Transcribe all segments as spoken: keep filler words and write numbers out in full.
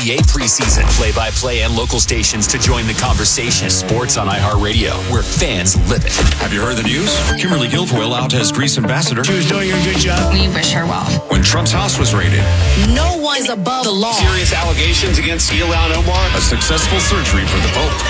B A preseason. Play-by-play and local stations to join the conversation. Sports on iHeartRadio, where fans live it. Have you heard the news? Kimberly Guilfoyle out as Greece ambassador. She was doing a good job. We wish her well. When Trump's house was raided. No one is above the law. Serious allegations against Ilhan Omar. A successful surgery for the Pope.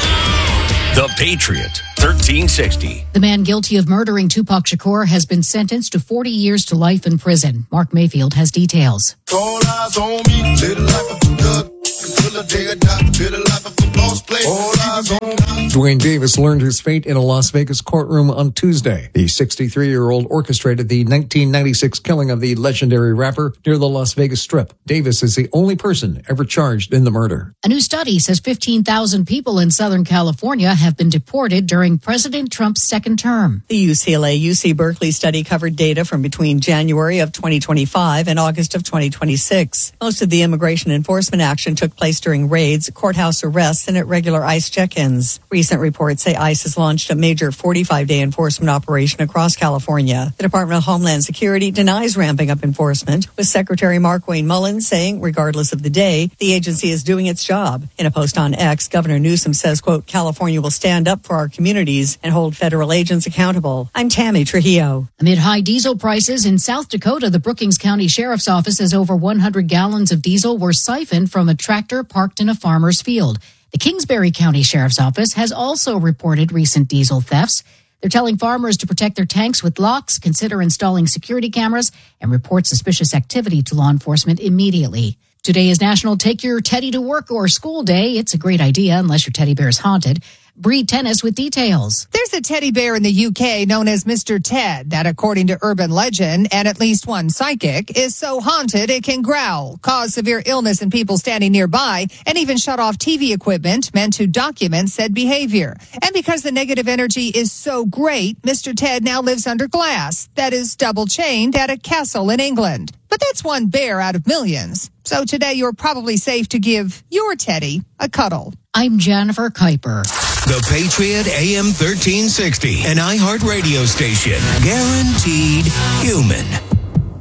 The Patriot, thirteen sixty. The man guilty of murdering Tupac Shakur has been sentenced to forty years to life in prison. Mark Mayfield has details. All eyes on me, little life of a thug, until the day I die, little life of a boss play. All eyes on me. Duane Davis learned his fate in a Las Vegas courtroom on Tuesday. The sixty-three-year-old orchestrated the nineteen ninety-six killing of the legendary rapper near the Las Vegas Strip. Davis is the only person ever charged in the murder. A new study says fifteen thousand people in Southern California have been deported during President Trump's second term. The U C L A U C Berkeley study covered data from between January of twenty twenty-five and August of twenty twenty-six. Most of the immigration enforcement action took place during raids, courthouse arrests, and at regular ICE check-ins. Recent reports say ICE has launched a major forty-five day enforcement operation across California. The Department of Homeland Security denies ramping up enforcement, with Secretary Markwayne Mullins saying, regardless of the day, the agency is doing its job. In a post on X, Governor Newsom says, quote, California will stand up for our communities and hold federal agents accountable. I'm Tammy Trujillo. Amid high diesel prices in South Dakota, the Brookings County Sheriff's Office says over one hundred gallons of diesel were siphoned from a tractor parked in a farmer's field. The Kingsbury County Sheriff's Office has also reported recent diesel thefts. They're telling farmers to protect their tanks with locks, consider installing security cameras, and report suspicious activity to law enforcement immediately. Today is National Take Your Teddy to Work or School Day. It's a great idea unless your teddy bear is haunted. Bree Tennis with details. There's a teddy bear in the U K known as Mister Ted that, according to urban legend and at least one psychic, is so haunted it can growl, cause severe illness in people standing nearby, and even shut off T V equipment meant to document said behavior. And because the negative energy is so great, Mister Ted now lives under glass, that is double chained at a castle in England. But that's one bear out of millions. So today you're probably safe to give your teddy a cuddle. I'm Jennifer Kuiper. The Patriot A M thirteen sixty, an iHeart radio station. Guaranteed human.